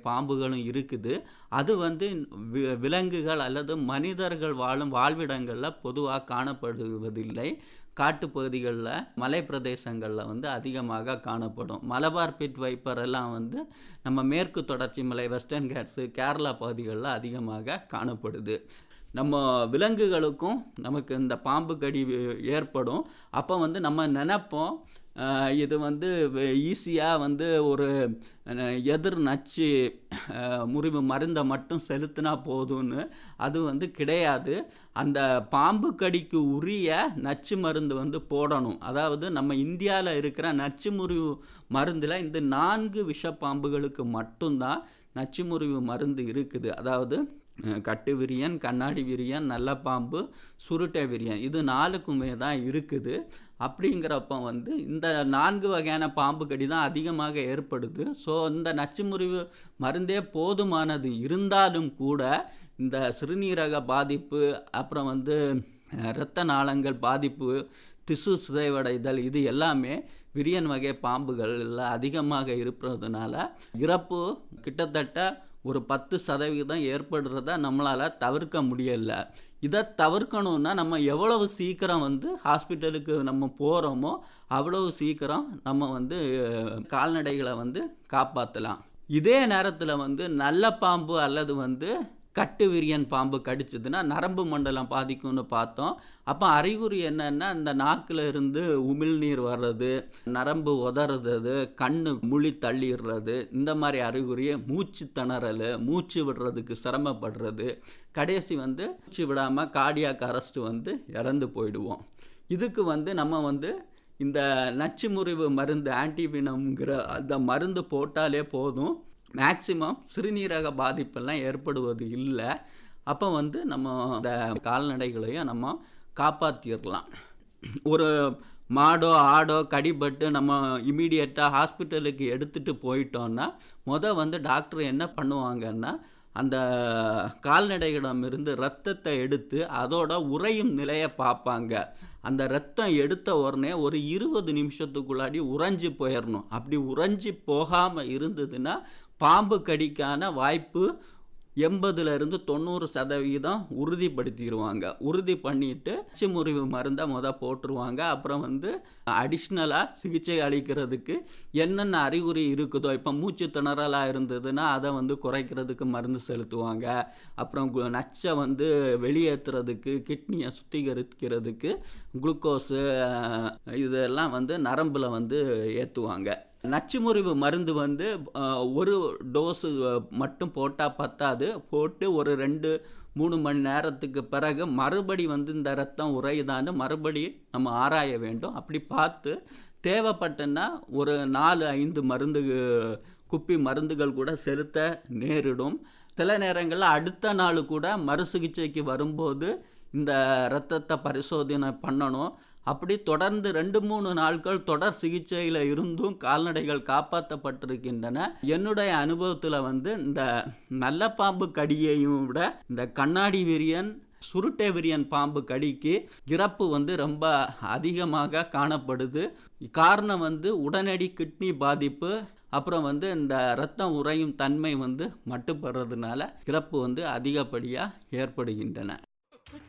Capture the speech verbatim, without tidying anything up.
பாம்புகளும் இருக்குது. அது வந்து வி விலங்குகள் அல்லது மனிதர்கள் வாழும் வாழ்விடங்கள்ல பொதுவா காணப்படுவதில்லை. காட்டுப் பகுதிகள்ல, மலை பிரதேசங்கள்ல வந்து அதிகமாக காணப்படும். மலபார் பிட் வைப்பர் எல்லாம் வந்து நம்ம மேற்கு தொடர்ச்சி மலை, வெஸ்டர்ன் காட்ஸ், கேரளா பகுதிகள்ல அதிகமாக காணப்படுது. நம்ம விலங்குகளுக்கும் நமக்கு இந்த பாம்பு கடி ஏற்படும். அப்போ வந்து நம்ம நினைப்போம், அ இது வந்து ஈஸியா வந்து ஒரு எதிர் நச்சு அ முறிவு மருந்த மட்டும் செலுத்தினா போதும்னு. அது வந்து கிடையாது. அந்த பாம்பு கடிக்கு உரிய நச்சு மருந்து வந்து போடணும். அதாவது நம்ம இந்தியால இருக்கிற நச்சு முறிவு மருந்துல இந்த நான்கு விஷப்பாம்புகளுக்கு மட்டும்தான் நச்சு முறிவு மருந்து இருக்குது. அதாவது கட்டு விரியன், கண்ணாடி விரியன், நல்ல பாம்பு, சுருட்டை விரியன். இது நாலுக்குமே தான் இருக்குது. அப்படிங்கிறப்ப வந்து இந்த நான்கு வகையான பாம்பு கடி தான் அதிகமாக ஏற்படுது. ஸோ இந்த நச்சு முறிவு மருந்தே போதுமானது இருந்தாலும் கூட இந்த சிறுநீரக பாதிப்பு, அப்புறம் வந்து இரத்த நாளங்கள் பாதிப்பு, திசு சிதைவடைதல், இது எல்லாமே விரியன் வகை பாம்புகள்ல அதிகமாக இருப்பதுனால இறப்பு கிட்டத்தட்ட ஒரு பத்து சதவீதம் ஏற்படுறத நம்மளால தவிர்க்க முடியல. இதை தவிர்க்கணும்னா நம்ம எவ்வளவு சீக்கிரம் வந்து ஹாஸ்பிட்டலுக்கு நம்ம போகிறோமோ அவ்வளவு சீக்கிரம் நம்ம வந்து கால்நடைகளை வந்து காப்பாற்றலாம். இதே நேரத்தில் வந்து நல்ல பாம்பு அல்லது வந்து கட்டு விரியன் பாம்பு கடிச்சதுன்னா நரம்பு மண்டலம் பாதிக்கும்னு பார்த்தோம். அப்போ அறிகுறி என்னன்னா, இந்த நாக்கில் இருந்து உமிழ்நீர் வர்றது, நரம்பு உதறது, கண்ணு முழி தள்ளிடுறது, இந்த மாதிரி அறிகுறி, மூச்சு திணறல், மூச்சு விடுறதுக்கு சிரமப்படுறது, கடைசி வந்து மூச்சு விடாமல் கார்டியாக் அரெஸ்ட் வந்து இறந்து போயிடுவோம். இதுக்கு வந்து நம்ம வந்து இந்த நச்சு முறிவு மருந்து ஆன்டிவினம்ங்கிற அந்த மருந்து போட்டாலே போதும். மேக்சிமம் சிறுநீரக பாதிப்பெல்லாம் ஏற்படுவது இல்லை. அப்போ வந்து நம்ம இந்த கால்நடைகளையும் நம்ம காப்பாற்றிடலாம். ஒரு மாடோ ஆடோ கடிபட்டு நம்ம இமீடியட்டாக ஹாஸ்பிட்டலுக்கு எடுத்துகிட்டு போயிட்டோன்னா மொதல் வந்து டாக்டர் என்ன பண்ணுவாங்கன்னா, அந்த கால்நடைகளிடமிருந்து இரத்தத்தை எடுத்து அதோட உறையும் நிலையை பார்ப்பாங்க. அந்த இரத்தம் எடுத்த உடனே ஒரு இருபது நிமிஷத்துக்குள்ளாடி உறைஞ்சி போயிடணும். அப்படி உறைஞ்சி போகாமல் இருந்ததுன்னா பாம்பு கடிக்கான வாய்ப்பு எண்பதுலேருந்து தொண்ணூறு சதவீதம் உறுதிப்படுத்திடுவாங்க. உறுதி பண்ணிட்டு நச்சு முறிவு மருந்தை முத போட்டுருவாங்க. அப்புறம் வந்து அடிஷ்னலாக சிகிச்சை அளிக்கிறதுக்கு என்னென்ன அறிகுறி இருக்குதோ, இப்போ மூச்சு திணறலாக இருந்ததுன்னா அதை வந்து குறைக்கிறதுக்கு மருந்து செலுத்துவாங்க. அப்புறம் நச்சை வந்து வெளியேற்றுறதுக்கு, கிட்னியை சுத்திகரிக்கிறதுக்கு குளுக்கோஸு இதெல்லாம் வந்து நரம்பில் வந்து ஏற்றுவாங்க. நச்சு முறிவு மருந்து வந்து ஒரு டோஸு மட்டும் போட்டால் பத்தாது. போட்டு ஒரு ரெண்டு மூணு மணி நேரத்துக்கு பிறகு மறுபடி வந்து இந்த ரத்தம் உறையுதான்னு மறுபடி நம்ம ஆராய வேண்டும். அப்படி பார்த்து தேவைப்பட்டன்னா ஒரு நாலு ஐந்து மருந்து குப்பி மருந்துகள் கூட செலுத்த நேரிடும். சில நேரங்களில் அடுத்த நாள் கூட மறுசிகிச்சைக்கு வரும்போது இந்த இரத்தத்தை பரிசோதனை பண்ணணும். அப்படி தொடர்ந்து ரெண்டு மூணு நாட்கள் தொடர் சிகிச்சையில் இருந்தும் கால்நடைகள் காப்பாற்றப்பட்டிருக்கின்றன. என்னுடைய அனுபவத்தில் வந்து இந்த நல்ல பாம்பு கடியையும் விட இந்த கண்ணாடி விரியன், சுருட்டை விரியன் பாம்பு கடிக்கு இறப்பு வந்து ரொம்ப அதிகமாக காணப்படுது. காரணம் வந்து உடனடி கிட்னி பாதிப்பு, அப்புறம் வந்து இந்த இரத்தம் உறையும் தன்மை வந்து மட்டுப்படுறதுனால இறப்பு வந்து அதிகப்படியாக ஏற்படுகின்றன.